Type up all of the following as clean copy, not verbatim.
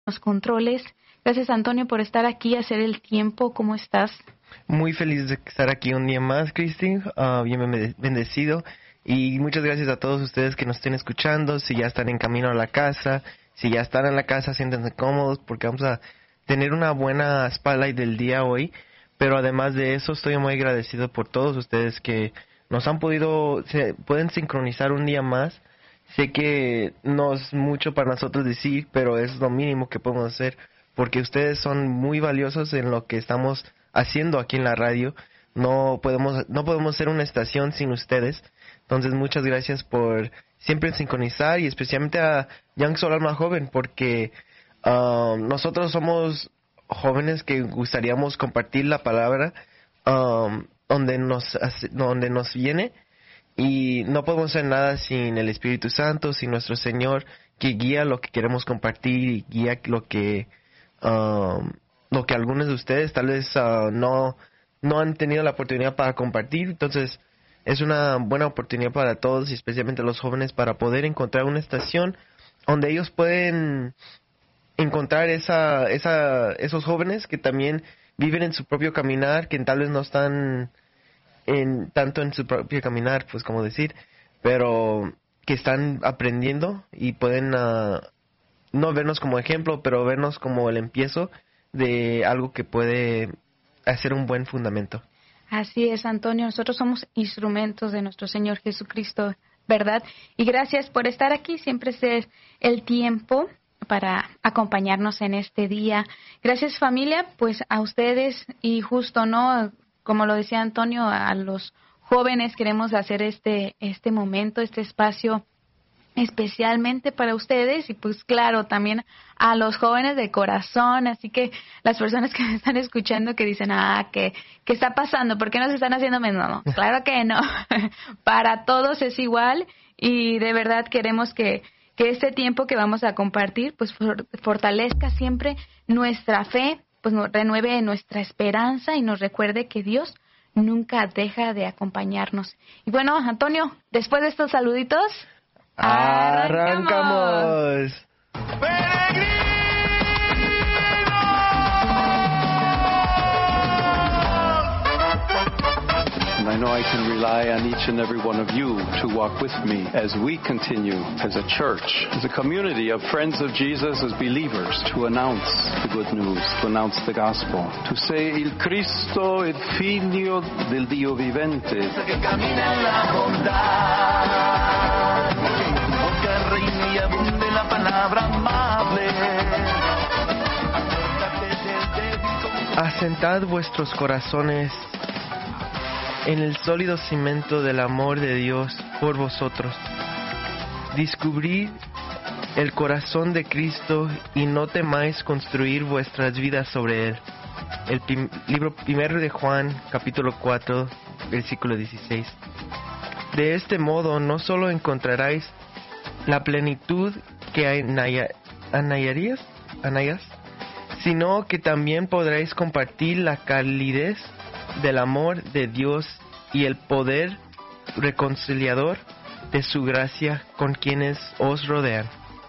los controles. Gracias, Antonio, por estar aquí, hacer el tiempo. ¿Cómo estás? Muy feliz de estar aquí un día más, Cristi. Bien bendecido. Y muchas gracias a todos ustedes que nos estén escuchando. Si ya están en camino a la casa, si ya están en la casa, siéntense cómodos porque vamos a tener una buena spotlight del día hoy. Pero además de eso, estoy muy agradecido por todos ustedes que nos han pueden sincronizar un día más. Sé que no es mucho para nosotros decir, pero es lo mínimo que podemos hacer, porque ustedes son muy valiosos en lo que estamos haciendo aquí en la radio. No podemos ser una estación sin ustedes. Entonces, muchas gracias por siempre sincronizar, y especialmente a Young Soul Alma Joven, porque nosotros somos jóvenes que gustaríamos compartir la palabra donde nos viene, y no podemos hacer nada sin el Espíritu Santo, sin nuestro Señor, que guía lo que queremos compartir y guía lo que algunos de ustedes tal vez no han tenido la oportunidad para compartir. Entonces es una buena oportunidad para todos, y especialmente los jóvenes, para poder encontrar una estación donde ellos pueden encontrar esos jóvenes que también viven en su propio caminar, que tal vez no están tanto en su propio caminar, pues como decir, pero que están aprendiendo y pueden no vernos como ejemplo, pero vernos como el empiezo de algo que puede hacer un buen fundamento. Así es, Antonio. Nosotros somos instrumentos de nuestro Señor Jesucristo, ¿verdad? Y gracias por estar aquí, siempre ser el tiempo para acompañarnos en este día. Gracias, familia, pues a ustedes, y justo, ¿no? Como lo decía Antonio, a los jóvenes queremos hacer este momento, este espacio especialmente para ustedes, y pues claro, también a los jóvenes de corazón. Así que las personas que me están escuchando que dicen, ¿qué está pasando? ¿Por qué nos están haciendo menos? No, claro que no. Para todos es igual, y de verdad queremos que este tiempo que vamos a compartir pues fortalezca siempre nuestra fe, pues nos renueve nuestra esperanza y nos recuerde que Dios nunca deja de acompañarnos. Y bueno, Antonio, después de estos saluditos, ¡arrancamos! And I know I can rely on each and every one of you to walk with me as we continue as a church, as a community of friends of Jesus, as believers, to announce the good news, to announce the gospel, to say il Cristo è figlio del Dio vivente. Que camina en la bondad, porque reina y abunde la palabra amable. Asentad vuestros corazones en el sólido cimento del amor de Dios por vosotros. Descubrid el corazón de Cristo y no temáis construir vuestras vidas sobre él. El libro primero de Juan, capítulo 4, versículo 16. De este modo no solo encontraréis la plenitud que anhelarías, sino que también podréis compartir la calidez del amor de Dios y el poder reconciliador de su gracia con quienes os rodean.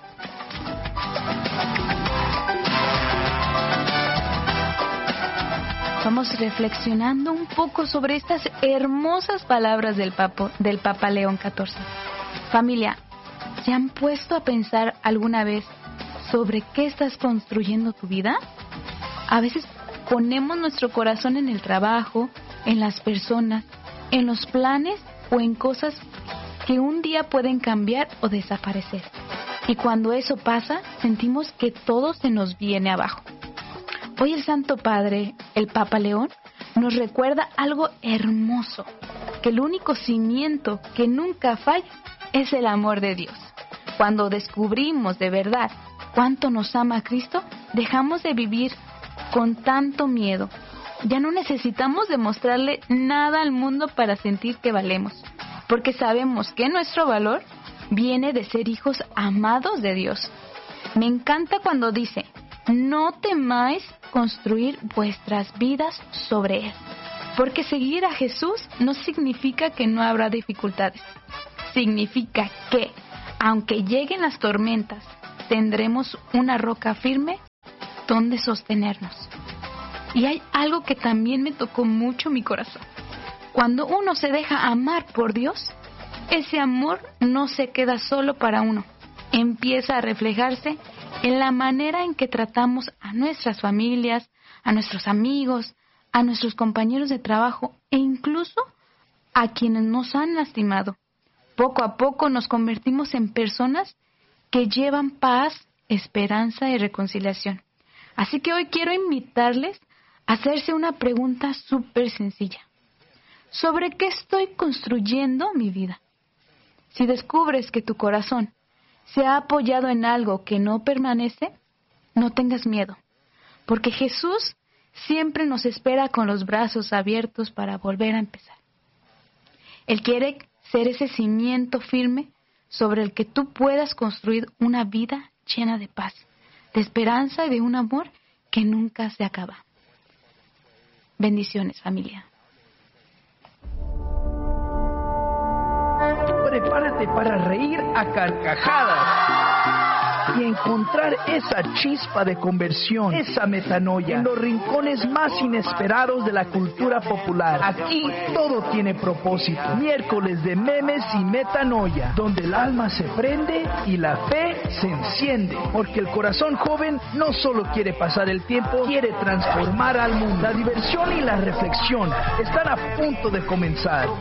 Vamos reflexionando un poco sobre estas hermosas palabras del Papa León XIV. Familia, ¿se han puesto a pensar alguna vez sobre qué estás construyendo tu vida? A veces ponemos nuestro corazón en el trabajo, en las personas, en los planes o en cosas que un día pueden cambiar o desaparecer. Y cuando eso pasa, sentimos que todo se nos viene abajo. Hoy el Santo Padre, el Papa León, nos recuerda algo hermoso, que el único cimiento que nunca falla es el amor de Dios. Cuando descubrimos de verdad cuánto nos ama Cristo, dejamos de vivir con tanto miedo. Ya no necesitamos demostrarle nada al mundo para sentir que valemos, porque sabemos que nuestro valor viene de ser hijos amados de Dios. Me encanta cuando dice, no temáis construir vuestras vidas sobre Él, porque seguir a Jesús no significa que no habrá dificultades. Significa que, aunque lleguen las tormentas, tendremos una roca firme donde sostenernos. Y hay algo que también me tocó mucho mi corazón. Cuando uno se deja amar por Dios, ese amor no se queda solo para uno. Empieza a reflejarse en la manera en que tratamos a nuestras familias, a nuestros amigos, a nuestros compañeros de trabajo e incluso a quienes nos han lastimado. Poco a poco nos convertimos en personas que llevan paz, esperanza y reconciliación. Así que hoy quiero invitarles a hacerse una pregunta súper sencilla. ¿Sobre qué estoy construyendo mi vida? Si descubres que tu corazón se ha apoyado en algo que no permanece, no tengas miedo, porque Jesús siempre nos espera con los brazos abiertos para volver a empezar. Él quiere ser ese cimiento firme sobre el que tú puedas construir una vida llena de paz, de esperanza y de un amor que nunca se acaba. Bendiciones, familia. Prepárate para reír a carcajadas y encontrar esa chispa de conversión, esa metanoia, en los rincones más inesperados de la cultura popular. Aquí todo tiene propósito. Miércoles de memes y metanoia, donde el alma se prende y la fe se enciende. Porque el corazón joven no solo quiere pasar el tiempo, quiere transformar al mundo. La diversión y la reflexión están a punto de comenzar.